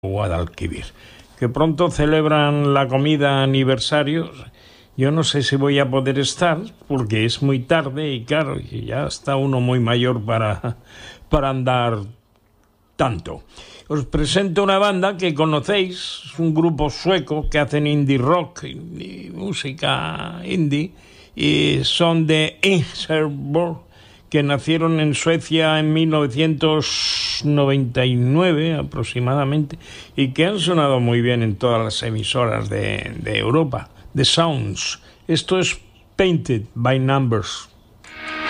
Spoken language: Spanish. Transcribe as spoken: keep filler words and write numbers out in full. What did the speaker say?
Guadalquivir, que pronto celebran la comida aniversario. Yo no sé si voy a poder estar porque es muy tarde y claro, y ya está uno muy mayor para, para andar tanto. Os presento una banda que conocéis, es un grupo sueco que hacen indie rock y música indie, y son de Ingeborg, que nacieron en Suecia en mil novecientos noventa y nueve aproximadamente y que han sonado muy bien en todas las emisoras de, de Europa, The Sounds. Esto es Painted by Numbers.